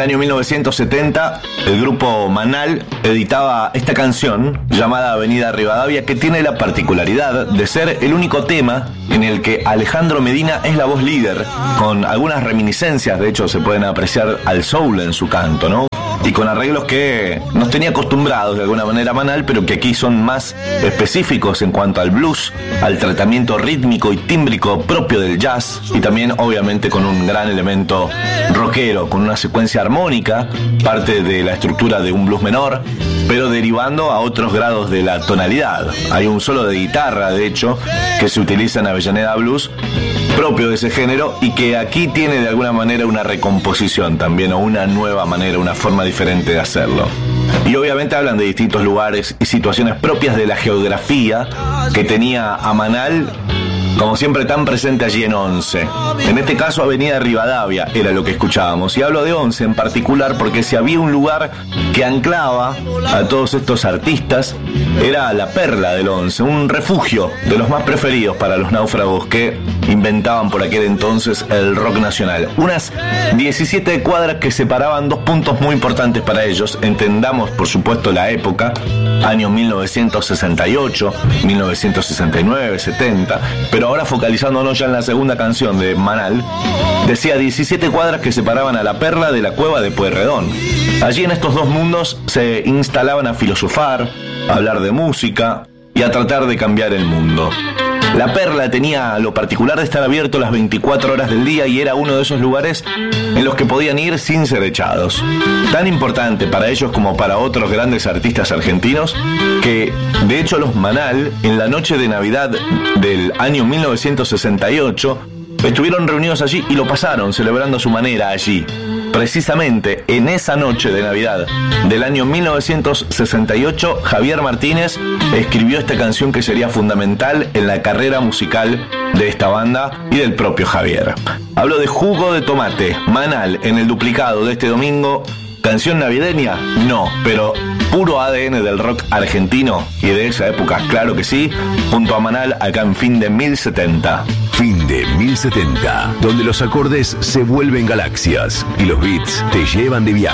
año 1970, el grupo Manal editaba esta canción llamada Avenida Rivadavia, que tiene la particularidad de ser el único tema en el que Alejandro Medina es la voz líder, con algunas reminiscencias, de hecho se pueden apreciar al soul en su canto, ¿no? Y con arreglos que nos tenía acostumbrados de alguna manera Manal, pero que aquí son más específicos en cuanto al blues, al tratamiento rítmico y tímbrico propio del jazz, y también obviamente con un gran elemento rockero, con una secuencia armónica, parte de la estructura de un blues menor, pero derivando a otros grados de la tonalidad. Hay un solo de guitarra, de hecho, que se utiliza en Avellaneda Blues, propio de ese género, y que aquí tiene de alguna manera una recomposición también, o una nueva manera, una forma diferente de hacerlo. Y obviamente hablan de distintos lugares y situaciones propias de la geografía que tenía a Manal, como siempre tan presente allí en Once. En este caso Avenida Rivadavia era lo que escuchábamos, y hablo de Once en particular porque si había un lugar que anclaba a todos estos artistas, era la perla del Once, un refugio de los más preferidos para los náufragos que inventaban por aquel entonces el rock nacional. Unas 17 cuadras que separaban dos puntos muy importantes para ellos. Entendamos por supuesto la época, años 1968, 1969, 70, pero ahora focalizándonos ya en la segunda canción de Manal, decía 17 cuadras que separaban a la perla de la cueva de Pueyrredón. Allí en estos dos mundos se instalaban a filosofar, a hablar de música y a tratar de cambiar el mundo. La perla tenía lo particular de estar abierto las 24 horas del día y era uno de esos lugares en los que podían ir sin ser echados. Tan importante para ellos como para otros grandes artistas argentinos que, de hecho, los Manal, en la noche de Navidad del año 1968, estuvieron reunidos allí y lo pasaron celebrando a su manera allí. Precisamente en esa noche de Navidad del año 1968, Javier Martínez escribió esta canción que sería fundamental en la carrera musical de esta banda y del propio Javier. Hablo de Jugo de Tomate, Manal, en el duplicado de este domingo. ¿Canción navideña? No, pero puro ADN del rock argentino y de esa época, claro que sí, junto a Manal acá en Fin de 1070. Fin de 1070, donde los acordes se vuelven galaxias y los beats te llevan de viaje.